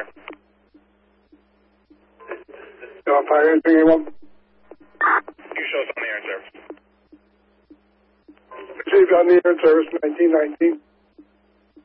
air. Fire anything you want? You show us on the air in service. Received on the air in service 1919.